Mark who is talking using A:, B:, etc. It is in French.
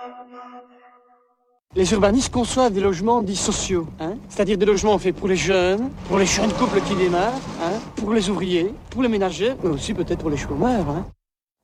A: Les urbanistes conçoivent des logements dits sociaux, hein, c'est-à-dire des logements faits pour les jeunes couples qui démarrent, hein, pour les ouvriers, pour les ménagères, mais aussi peut-être pour les chômeurs. Hein.